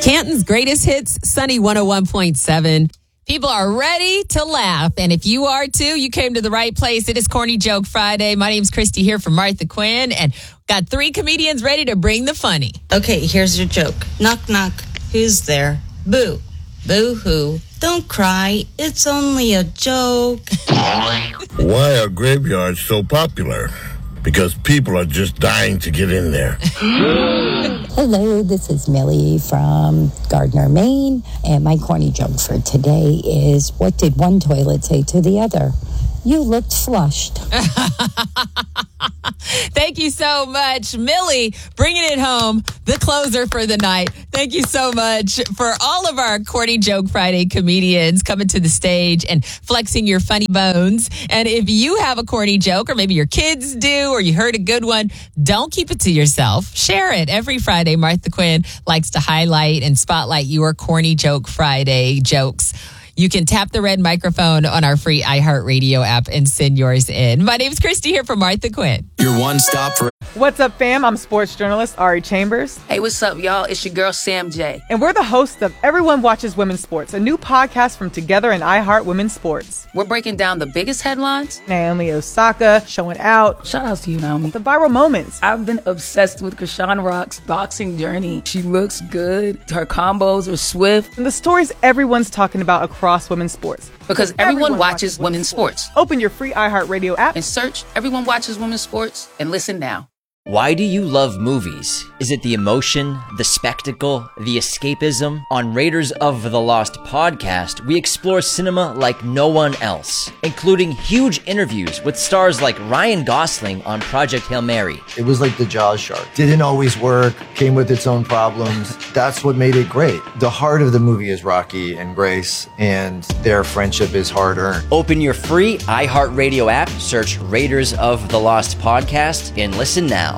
Canton's greatest hits, Sunny 101.7. People are ready to laugh. And if you are too, you came to the right place. It is Corny Joke Friday. My name's Christy here from Martha Quinn. And got 3 comedians ready to bring the funny. Okay, here's your joke. Knock, knock. Who's there? Boo. Boo-hoo. Don't cry. It's only a joke. Why are graveyards so popular? Because people are just dying to get in there. Hello, this is Millie from Gardner, Maine, and my corny joke for today is, what did one toilet say to the other? You looked flushed. Thank you so much, Millie, bringing it home, the closer for the night. Thank you so much for all of our Corny Joke Friday comedians coming to the stage and flexing your funny bones. And if you have a corny joke, or maybe your kids do, or you heard a good one, don't keep it to yourself. Share it. Every Friday, Martha Quinn likes to highlight and spotlight your Corny Joke Friday jokes. You can tap the red microphone on our free iHeartRadio app and send yours in. My name's Christy here from Martha Quinn. Your one stop for... What's up, fam? I'm sports journalist Ari Chambers. Hey, what's up, y'all? It's your girl, Sam J. And we're the hosts of Everyone Watches Women's Sports, a new podcast from Together and iHeart Women's Sports. We're breaking down the biggest headlines. Naomi Osaka showing out. Shout out to you, Naomi. The viral moments. I've been obsessed with Krishan Rock's boxing journey. She looks good. Her combos are swift. And the stories everyone's talking about across women's sports. Because everyone watches women's sports. Open your free iHeartRadio app And search Everyone Watches Women's Sports and listen now. Why do you love movies? Is it the emotion, the spectacle, the escapism? On Raiders of the Lost podcast, we explore cinema like no one else, including huge interviews with stars like Ryan Gosling on Project Hail Mary. It was like the Jaws shark. Didn't always work, came with its own problems. That's what made it great. The heart of the movie is Rocky and Grace, and their friendship is hard-earned. Open your free iHeartRadio app, search Raiders of the Lost podcast, and listen now.